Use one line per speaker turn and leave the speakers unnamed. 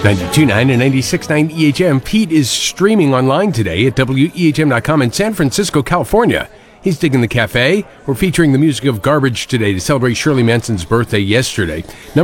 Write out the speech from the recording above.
92.9 and 96.9 EHM. Pete is streaming online today at WEHM.com in San Francisco, California. He's digging the cafe. We're featuring the music of Garbage today to celebrate Shirley Manson's birthday yesterday.